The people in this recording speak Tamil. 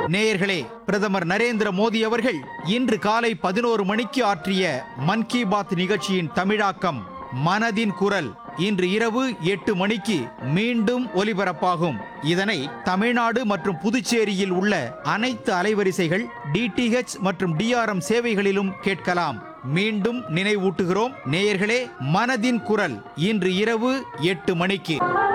நேயர்களே, பிரதமர் நரேந்திர மோடி அவர்கள் இன்று காலை 11 மணிக்கு ஆற்றிய மன் கி பாத் நிகழ்ச்சியின் தமிழாக்கம் மனதின் குரல் இன்று இரவு 8 மணிக்கு மீண்டும் ஒலிபரப்பாகும். இதனை தமிழ்நாடு மற்றும் புதுச்சேரியில் உள்ள அனைத்து அலைவரிசைகள் DTH மற்றும் DRM சேவைகளிலும் கேட்கலாம். மீண்டும் நினைவூட்டுகிறோம் நேயர்களே, மனதின் குரல் இன்று இரவு 8 மணிக்கு.